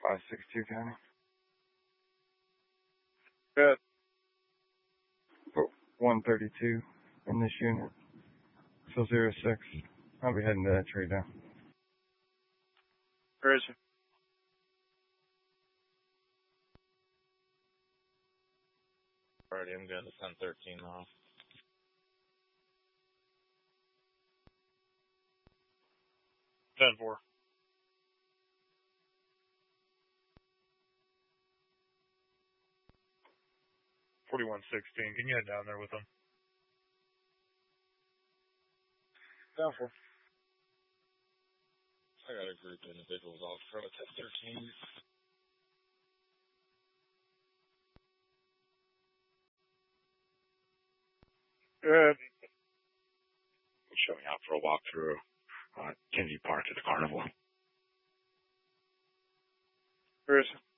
562 County. Good. 132 in this unit. So 06. I'll be heading to that trade now. Where is he? Alrighty, I'm going to send 13 off. Ten 4. $41.16. Can you head down there with him? Down 4. I got a group of individuals off pro at 13. Good. Showing out for a walkthrough on Kennedy Park at the carnival. Where is he?